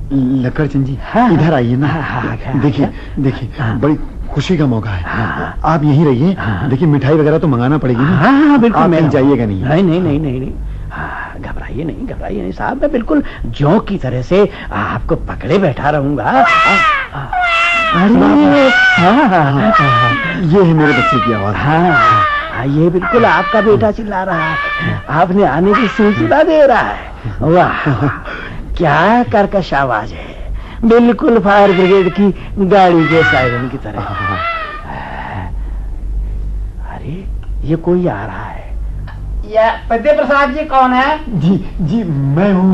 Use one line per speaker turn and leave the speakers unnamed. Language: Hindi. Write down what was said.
लक्कड़चंद जी,
हाँ,
इधर आइए ना। देखिए देखिए, बड़ी खुशी का मौका है। आप यहीं रहिए। देखिए मिठाई वगैरह तो मंगाना पड़ेगी ना।
हाँ बिल्कुल,
आप कहीं जाइएगा नहीं।
नहीं। घबराइए नहीं साहब, मैं बिल्कुल जों की तरह से आपको पकड़े बैठा रहूंगा।
अरे ये है मेरे बच्चे की आवाज।
हाँ, ये बिल्कुल आपका बेटा चिल्ला रहा है, आपने आने की सूचना दे रहा है। वाह, क्या कर्कश आवाज है, बिल्कुल फायर ब्रिगेड की गाड़ी के सायरन की तरह। अरे ये कोई आ रहा है।
ये पद्य प्रसाद जी कौन है?
जी मैं हूँ।